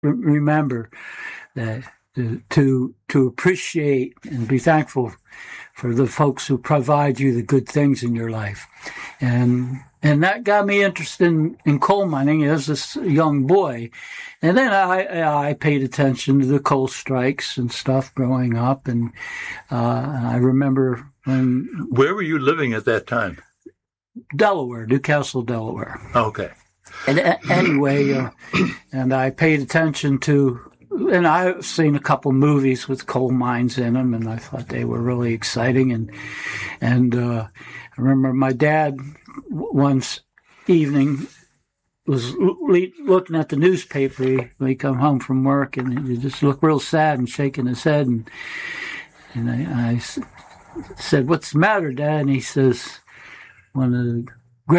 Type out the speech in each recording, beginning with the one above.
remember that to appreciate and be thankful for the folks who provide you the good things in your life. And that got me interested in coal mining as a young boy. And then I paid attention to the coal strikes and stuff growing up. And I remember when... Where were you living at that time? Delaware, Newcastle, Delaware. Okay. And anyway, and I paid attention to... And I've seen a couple movies with coal mines in them, and I thought they were really exciting. And I remember my dad one evening was looking at the newspaper when he come home from work, and he just looked real sad and shaking his head. And I said, "What's the matter, Dad?" And he says, one of the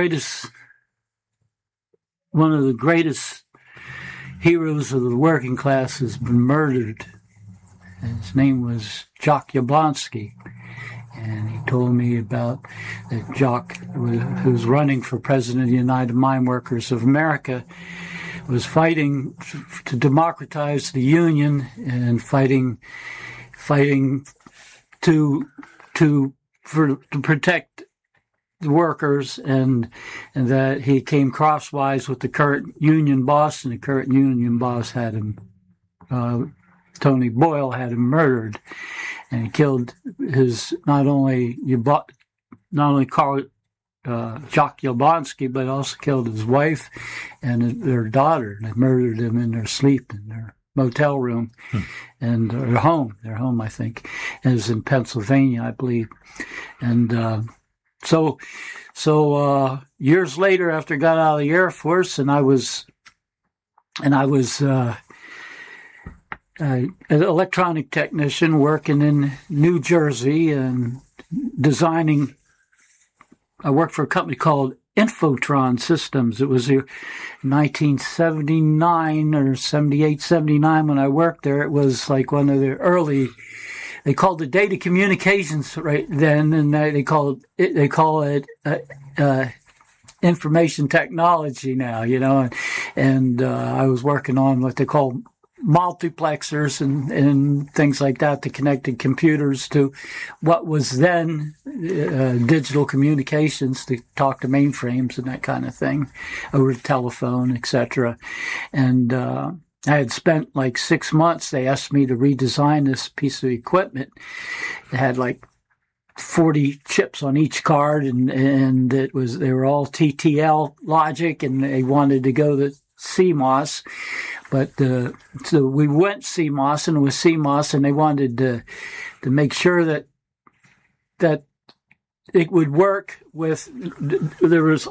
greatest heroes of the working class has been murdered. And his name was Jock Yablonsky. And he told me about that Jock, who was running for president of the United Mine Workers of America, was fighting to democratize the union and fighting to protect the workers, and that he came crosswise with the current union boss, and the current union boss had him, Tony Boyle had him murdered, and he killed his not only Carl Jock Yablonsky, but also killed his wife and their daughter. They murdered them in their sleep in their motel room and their home, I think. And it was in Pennsylvania, I believe, and. So years later, after I got out of the Air Force, and I was an electronic technician working in New Jersey and designing. I worked for a company called Infotron Systems. It was 1979 or 78, 79 when I worked there. It was like one of the early. They called it data communications right then, and they call it information technology now, And I was working on what they call multiplexers and things like that, to connected computers to what was then digital communications, to talk to mainframes and that kind of thing over the telephone, etc. And I had spent like 6 months. They asked me to redesign this piece of equipment. It had like 40 chips on each card, and they were all TTL logic, and they wanted to go to CMOS. But so we went CMOS, and it was CMOS, and they wanted to make sure that it would work with. There was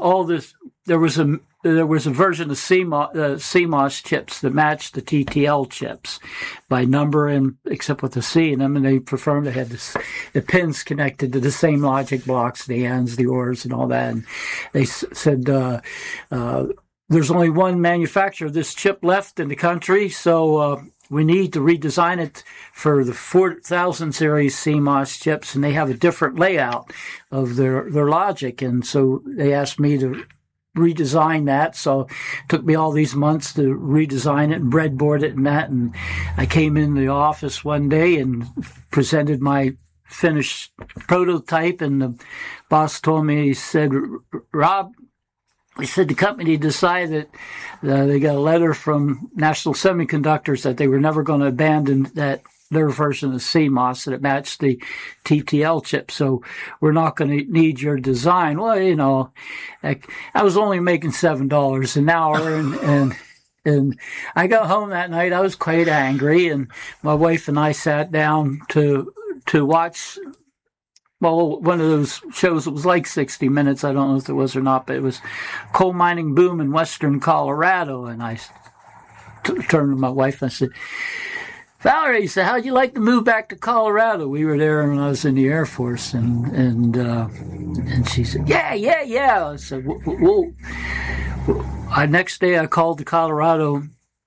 a version of CMOS chips that matched the TTL chips by number, and except with the C in them, and they preferred to have the pins connected to the same logic blocks, the ands, the ors, and all that. And they said there's only one manufacturer of this chip left in the country, so we need to redesign it for the 4000 series CMOS chips, and they have a different layout of their logic. And so they asked me to redesign that. So it took me all these months to redesign it and breadboard it and that. And I came in the office one day and presented my finished prototype, and the boss told me, he said, "Rob," he said, "the company decided that they got a letter from National Semiconductors that they were never going to abandon their version of CMOS, that it matched the TTL chip. So we're not going to need your design." Well, I was only making $7 an hour, and I got home that night. I was quite angry, and my wife and I sat down to watch. Well, one of those shows, it was like 60 Minutes. I don't know if it was or not, but it was coal mining boom in western Colorado. And I turned to my wife and I said, "Valerie," said, "how'd you like to move back to Colorado?" We were there when I was in the Air Force, and she said, "Yeah." I said, "Well." Next day, I called the Colorado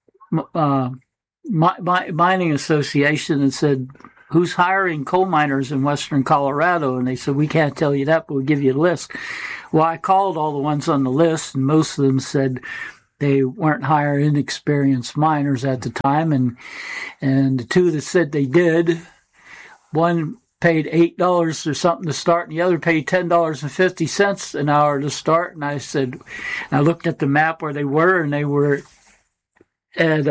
Mining Association and said, "Who's hiring coal miners in western Colorado?" And they said, "We can't tell you that, but we'll give you a list." Well, I called all the ones on the list, and most of them said they weren't hiring inexperienced miners at the time, and the two that said they did, one paid $8 or something to start, and the other paid $10.50 an hour to start. And I said, I looked at the map where they were, and they were at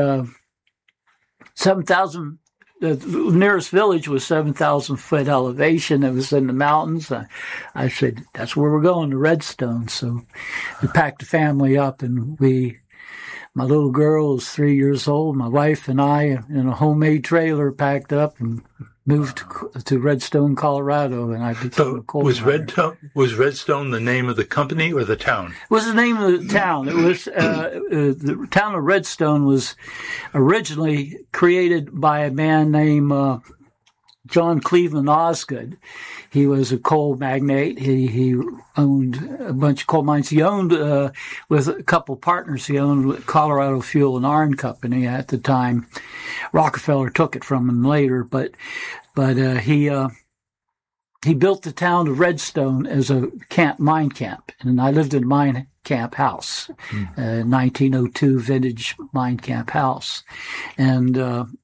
7,000. The nearest village was 7,000 foot elevation. It was in the mountains. I said, that's where we're going, to Redstone. So we packed the family up, and my little girl was 3 years old. My wife and I, in a homemade trailer, packed up and moved to Redstone, Colorado, and I became a coal miner. Was Redstone the name of the company or the town? It was the name of the town. It was the town of Redstone was originally created by a man named John Cleveland Osgood. He was a coal magnate. He owned a bunch of coal mines. He owned, with a couple partners, he owned Colorado Fuel and Iron Company at the time. Rockefeller took it from him later, but he built the town of Redstone as a mine camp, and I lived in a mine camp house, 1902 vintage mine camp house, and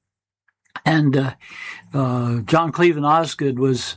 John Cleveland Osgood was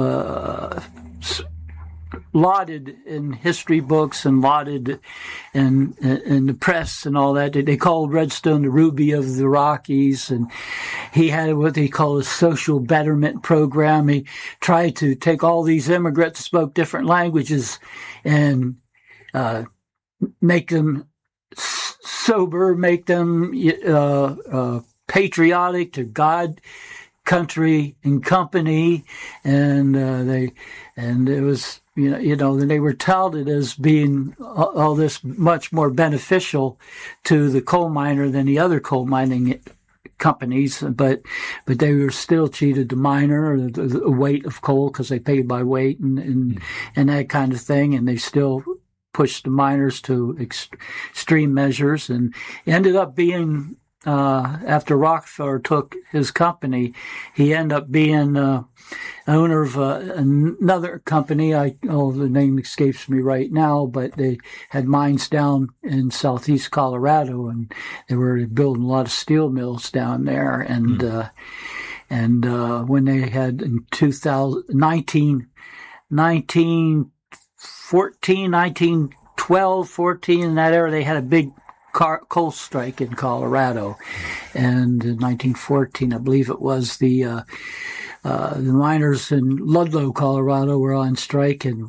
lauded in history books and lauded in the press and all that. They called Redstone the Ruby of the Rockies, and he had what they call a social betterment program. He tried to take all these immigrants who spoke different languages and make them sober, make them patriotic to God, country, and company, and it was they were touted as being all this much more beneficial to the coal miner than the other coal mining companies, but they were still cheated the miner, the weight of coal, because they paid by weight and that kind of thing, and they still pushed the miners to extreme measures, and ended up being. After Rockefeller took his company, he ended up being owner of another company. The name escapes me right now, but they had mines down in southeast Colorado, and they were building a lot of steel mills down there. And when they had in 1912, 14, in that era, they had a big coal strike in Colorado, and in 1914, I believe it was, the miners in Ludlow, Colorado, were on strike, and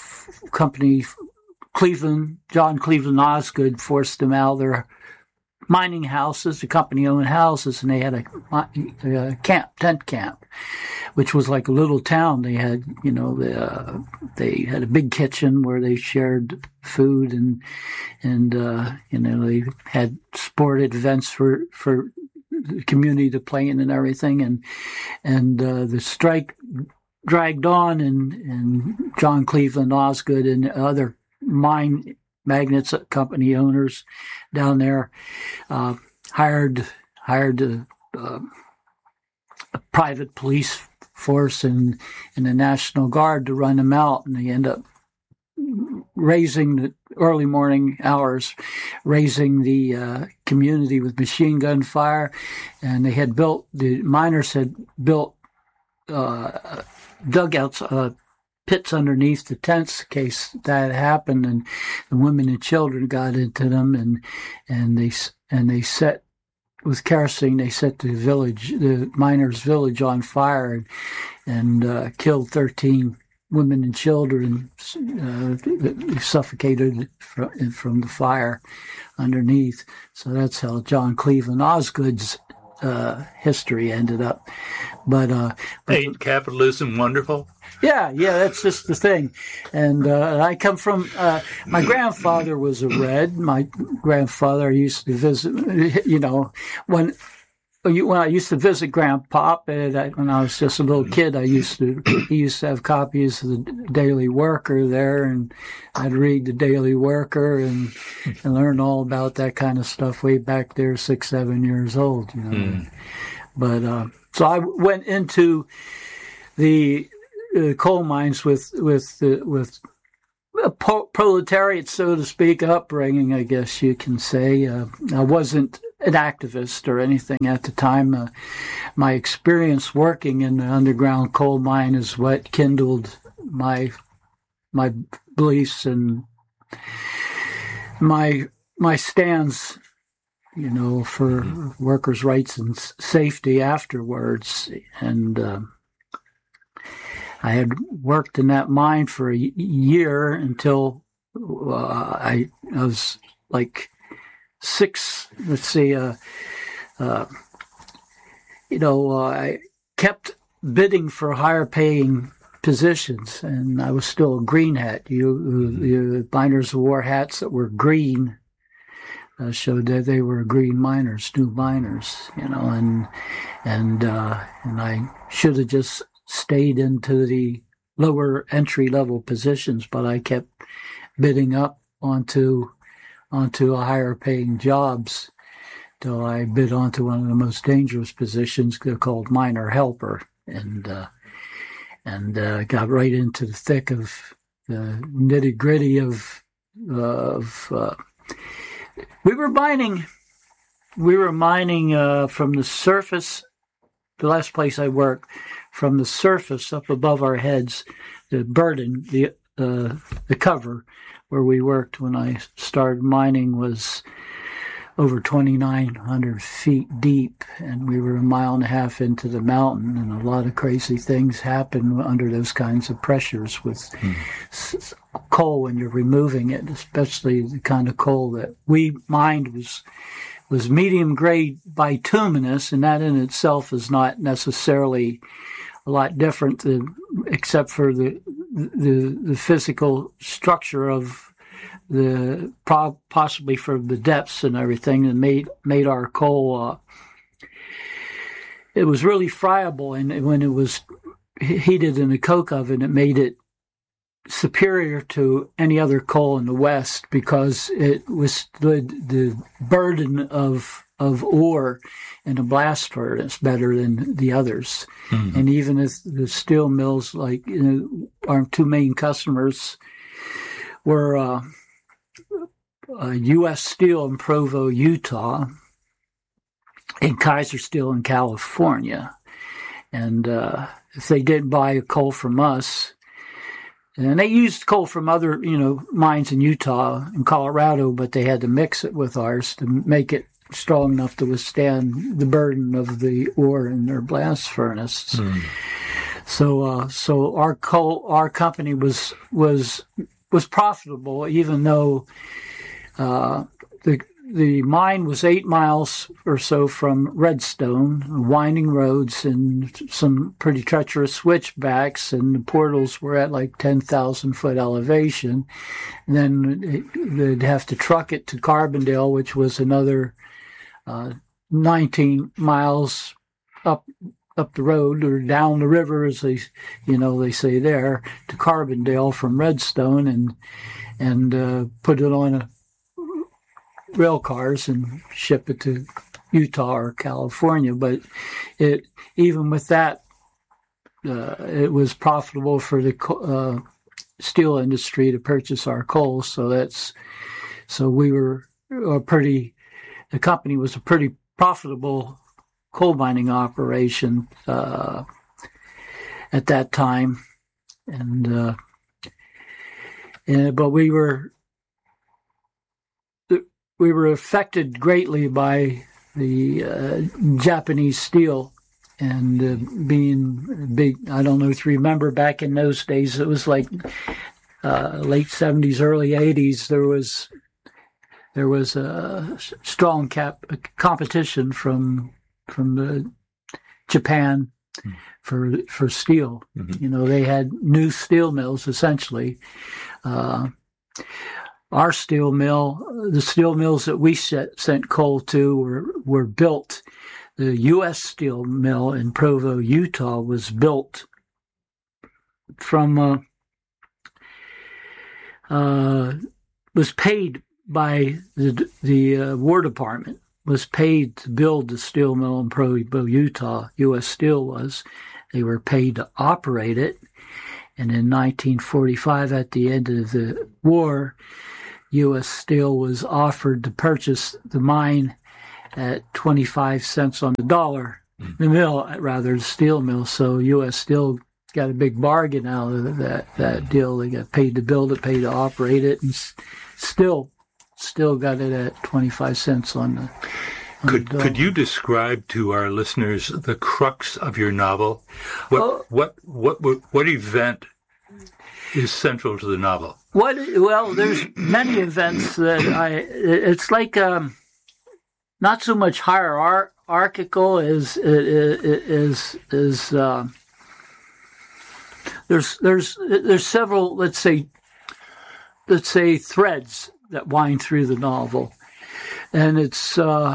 John Cleveland Osgood forced them out of their mining houses, the company-owned houses, and they had a tent camp, which was like a little town. They had, they had a big kitchen where they shared food, and they had sported events for the community to play in and everything, and the strike dragged on, and John Cleveland Osgood and other mine magnates, company owners down there hired a private police force and the National Guard to run them out, and they end up raising the early morning hours, raising the community with machine gun fire, and the miners had built dugouts, pits underneath the tents in case that happened, and the women and children got into them, and they set with kerosene. They set the miners' village on fire, and killed 13 women and children, suffocated from the fire underneath. So that's how John Cleveland Osgood's history ended up. But ain't capitalism wonderful? Yeah, that's just the thing. And I come from, my grandfather was a Red. My grandfather used to visit, when I used to visit Grandpa, when I was just a little kid, he used to have copies of the Daily Worker there, and I'd read the Daily Worker and learn all about that kind of stuff way back there, 6, 7 years old, But, so I went into the coal mines with a proletariat, so to speak, upbringing, I guess you can say. I wasn't an activist or anything at the time. My experience working in the underground coal mine is what kindled my beliefs and my stands, for workers' rights and safety afterwards. And I had worked in that mine for a year until I was like 6. Let's see. I kept bidding for higher paying positions, and I was still a green hat. The miners wore hats that were green. Showed that they were green miners, new miners, and I should have just stayed into the lower entry level positions, but I kept bidding up onto higher paying jobs till I bid onto one of the most dangerous positions. They're called miner helper, and got right into the thick of the nitty gritty of we were mining from the surface. The last place I worked, from the surface up above our heads, the burden, the cover where we worked when I started mining was over 2,900 feet deep, and we were 1.5 miles into the mountain, and a lot of crazy things happen under those kinds of pressures with coal when you're removing it, especially the kind of coal that we mined was medium grade bituminous, and that in itself is not necessarily a lot different except for the physical structure of the possibly for the depths and everything, and made our coal. It was really friable, and when it was heated in a coke oven, it made it superior to any other coal in the West because it withstood the burden of ore in a blast furnace better than the others. Mm-hmm. And even if the steel mills, like our two main customers were U.S. Steel in Provo, Utah, and Kaiser Steel in California. And if they didn't buy coal from us, and they used coal from other, mines in Utah and Colorado, but they had to mix it with ours to make it strong enough to withstand the burden of the ore in their blast furnace. Mm. So our company was profitable, even though the mine was 8 miles or so from Redstone, winding roads and some pretty treacherous switchbacks, and the portals were at like 10,000 foot elevation. And then they'd have to truck it to Carbondale, which was another 19 miles up the road or down the river, as they say there, to Carbondale from Redstone, and put it on rail cars and ship it to Utah or California. But even with that, it was profitable for the steel industry to purchase our coal. So we were the company was a pretty profitable coal mining operation at that time, but we were affected greatly by the Japanese steel, and being big. I don't know if you remember back in those days. It was like late 70s, early 80s. There was a strong competition from Japan for steel. Mm-hmm. They had new steel mills essentially. Our steel mill, the steel mills that we sent coal to were built. The U.S. Steel mill in Provo, Utah, was built from was paid by the War Department, was paid to build the steel mill in Provo, Utah. U.S. Steel was. They were paid to operate it. And in 1945, at the end of the war, U.S. Steel was offered to purchase the mine at 25 cents on the dollar, the mill, rather, the steel mill. So U.S. Steel got a big bargain out of that deal. They got paid to build it, paid to operate it, and still got it at 25 cents on the Could you describe to our listeners the crux of your novel? What event is central to the novel? Well, there's many events that it's like not so much hierarchical as there's several, let's say threads that wind through the novel, and it's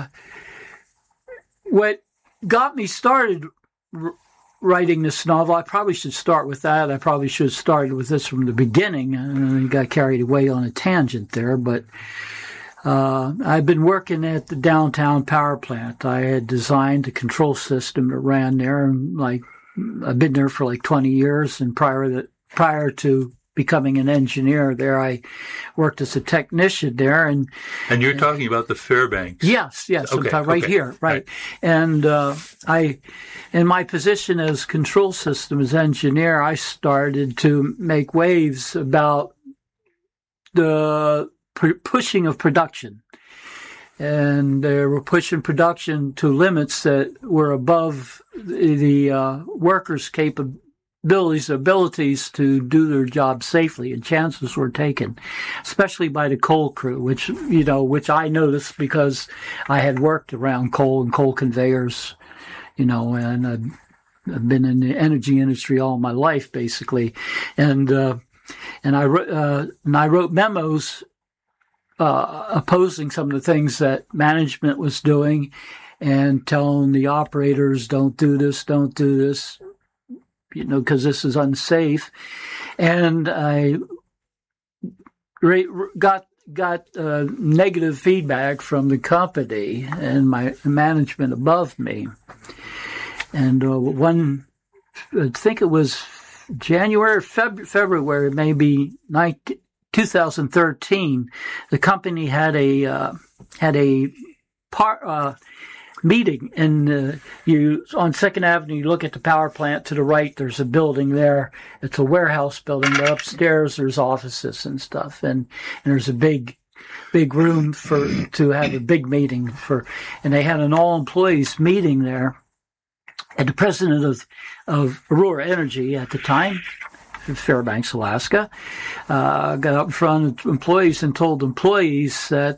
what got me started writing this novel. I probably should start with that. I probably should have started with this from the beginning, and I got carried away on a tangent there. But I've been working at the downtown power plant. I had designed a control system that ran there, and I've been there for 20 years. And prior to becoming an engineer there, I worked as a technician there. And you're talking about the Fairbanks? Yes, okay, I'm right here, right. And in my position as control systems engineer, I started to make waves about the pushing of production. And they were pushing production to limits that were above the workers' abilities to do their job safely, and chances were taken, especially by the coal crew, which I noticed because I had worked around coal and coal conveyors, and I've been in the energy industry all my life, basically, and I wrote memos opposing some of the things that management was doing, and telling the operators, don't do this, because this is unsafe. And I got negative feedback from the company and my management above me. And I think it was January or February, maybe 2013, the company had a meeting, and on 2nd Avenue, you look at the power plant to the right, there's a building there. It's a warehouse building, but upstairs there's offices and stuff, and there's a big room to have a big meeting and they had an all employees meeting there. And the president of Aurora Energy at the time, Fairbanks, Alaska, got up in front of employees and told employees that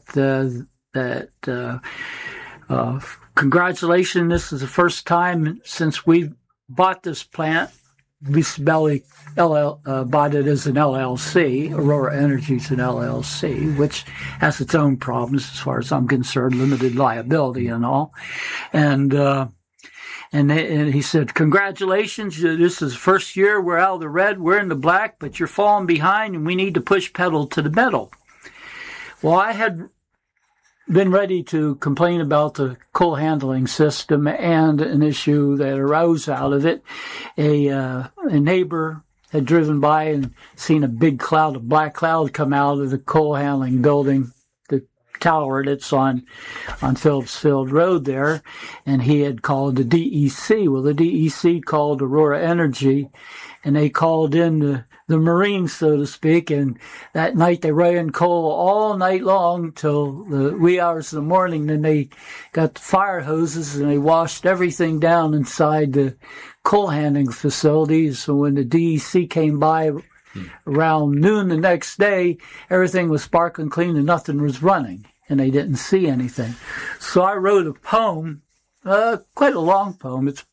congratulations, this is the first time since we bought this plant. Lisa Belli bought it as an LLC. Aurora Energy's an LLC, which has its own problems as far as I'm concerned, limited liability and all. And he said, congratulations, this is the first year we're out of the red, we're in the black, but you're falling behind and we need to push pedal to the metal. Well, I had been ready to complain about the coal handling system and an issue that arose out of it. A neighbor had driven by and seen a black cloud come out of the coal handling building, the tower that's on Phillips Field Road there, and he had called the DEC. Well, the DEC called Aurora Energy, and they called in the Marines, so to speak, and that night they ran coal all night long till the wee hours of the morning. Then they got the fire hoses and they washed everything down inside the coal handling facilities. So when the DEC came by around noon the next day, everything was sparkling clean and nothing was running, and they didn't see anything. So I wrote a poem, quite a long poem. It's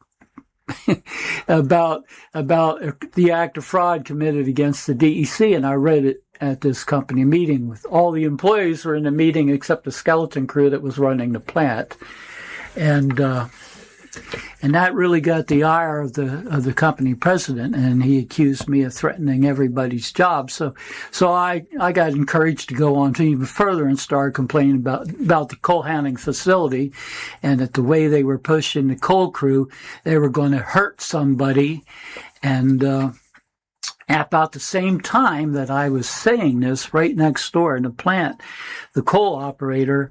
about the act of fraud committed against the DEC, and I read it at this company meeting. With all the employees were in the meeting except the skeleton crew that was running the plant, and that really got the ire of the company president, and he accused me of threatening everybody's job. So I got encouraged to go on to even further and start complaining about the coal handling facility, and that the way they were pushing the coal crew, they were going to hurt somebody, and At about the same time that I was saying this, right next door in the plant, the coal operator,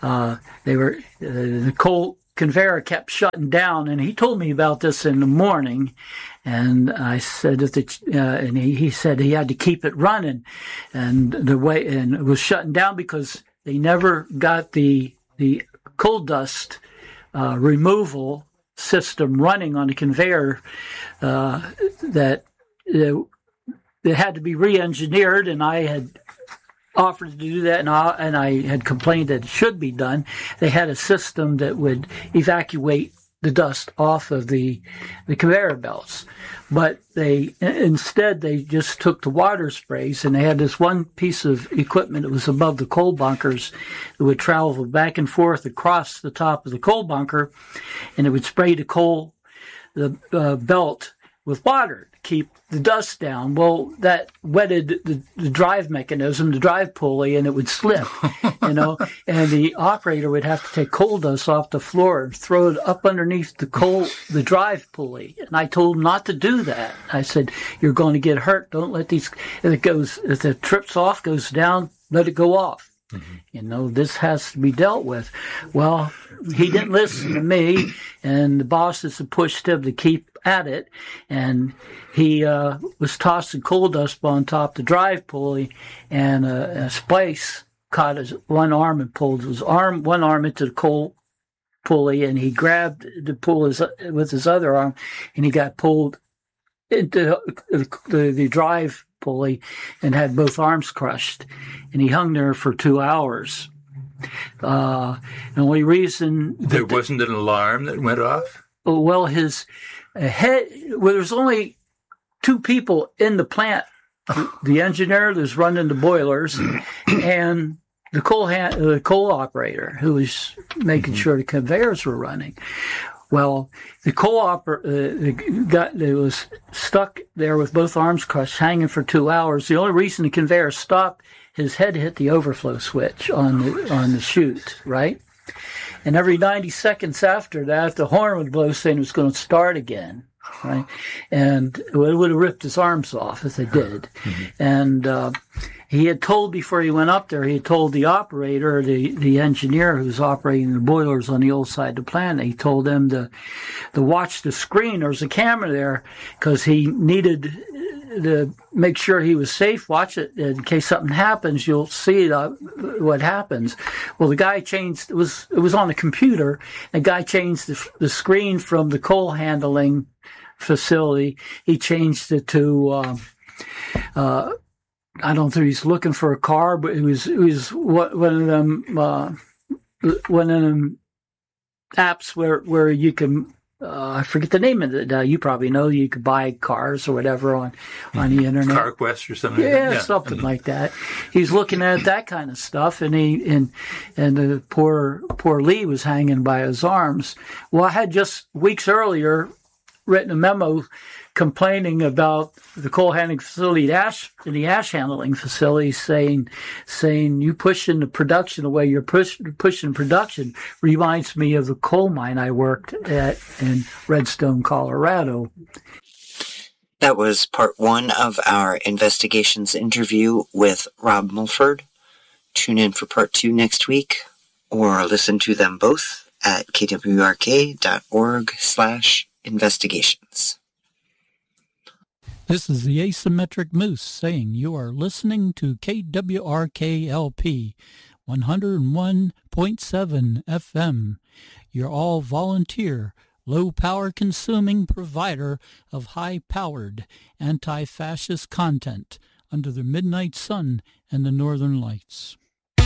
the coal conveyor kept shutting down, and he told me about this in the morning. And I said and he said he had to keep it running, and it was shutting down because they never got the coal dust removal system running on the conveyor. That it had to be re-engineered, and I had offered to do that, and I had complained that it should be done. They had a system that would evacuate the dust off of the conveyor belts, but instead they just took the water sprays, and they had this one piece of equipment that was above the coal bunkers that would travel back and forth across the top of the coal bunker, and it would spray the belt with water to keep the dust down. Well, that wetted the drive mechanism, the drive pulley, and it would slip, and the operator would have to take coal dust off the floor and throw it up underneath the drive pulley. And I told him not to do that. I said, "You're going to get hurt. Don't let if it trips off, goes down, let it go off." Mm-hmm. This has to be dealt with. Well, he didn't listen to me, and the bosses had pushed him to keep at it, and he was tossing coal dust on top of the drive pulley, and a splice caught his one arm and pulled one arm into the coal pulley, and he grabbed the pull with his other arm, and he got pulled into the drive pulley and had both arms crushed, and he hung there for 2 hours. The only reason there wasn't an alarm that went off. Well, his head. Well, there's only 2 people in the plant: the engineer that's running the boilers, and the coal operator who was making sure the conveyors were running. Well, the coal operator was stuck there with both arms crushed, hanging for 2 hours. The only reason the conveyor stopped, his head hit the overflow switch on the chute, right? And every 90 seconds after that, the horn would blow saying it was going to start again, right? And it would have ripped his arms off if it did. Mm-hmm. And he had told, before he went up there, he had told the operator, the engineer who was operating the boilers on the old side of the plant, he told them to watch the screen. There was a camera there because he needed to make sure he was safe. Watch it in case something happens. You'll see what happens. Well, the guy changed. It was on the computer. The guy changed the screen from the coal handling facility. He changed it to. I don't think he's looking for a car, but it was one of them apps where you can. I forget the name of it. You probably know. You could buy cars or whatever on the internet. CarQuest or something. Yeah, something like that. He's looking at that kind of stuff, and the poor Lee was hanging by his arms. Well, I had just weeks earlier written a memo complaining about the coal handling facility, the ash handling facility, saying you pushing the production the way you're pushing production reminds me of the coal mine I worked at in Redstone, Colorado. That was part 1 of our investigations interview with Rob Mulford. Tune in for part 2 next week, or listen to them both at kwrk.org/investigations. This is the Asymmetric Moose saying you are listening to KWRK-LP 101.7 FM, your all-volunteer, low-power consuming provider of high-powered anti-fascist content under the midnight sun and the northern lights.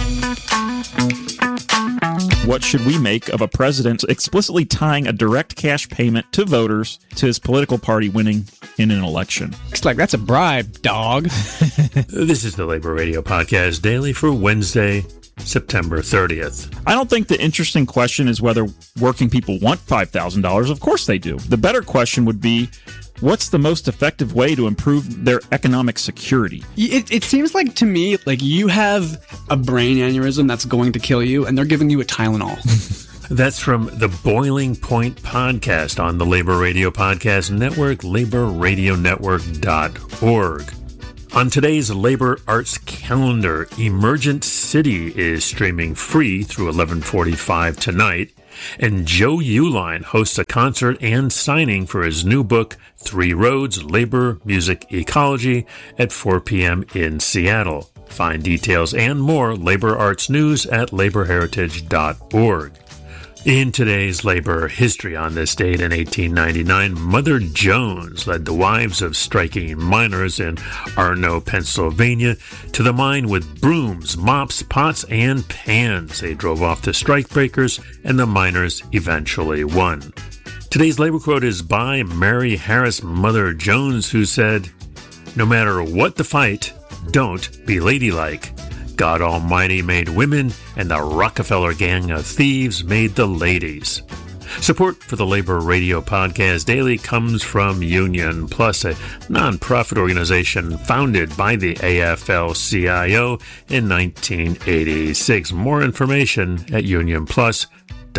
What should we make of a president explicitly tying a direct cash payment to voters to his political party winning in an election? It's like that's a bribe, dog. This is the Labor Radio Podcast Daily for Wednesday, September 30th. I don't think the interesting question is whether working people want $5,000. Of course they do. The better question would be, what's the most effective way to improve their economic security? It seems like to me, like you have a brain aneurysm that's going to kill you, and they're giving you a Tylenol. That's from the Boiling Point Podcast on the Labor Radio Podcast Network, laborradionetwork.org. On today's Labor Arts calendar, Emergent City is streaming free through 11:45 tonight, and Joe Uline hosts a concert and signing for his new book, 3 Roads, Labor, Music, Ecology, at 4 p.m. in Seattle. Find details and more Labor Arts news at laborheritage.org. In today's labor history, on this date in 1899, Mother Jones led the wives of striking miners in Arno, Pennsylvania, to the mine with brooms, mops, pots, and pans. They drove off the strikebreakers, and the miners eventually won. Today's labor quote is by Mary Harris Mother Jones, who said, "No matter what the fight, don't be ladylike. God Almighty made women, and the Rockefeller gang of thieves made the ladies." Support for the Labor Radio Podcast Daily comes from Union Plus, a nonprofit organization founded by the AFL-CIO in 1986. More information at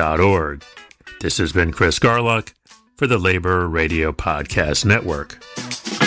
unionplus.org. This has been Chris Garlock for the Labor Radio Podcast Network.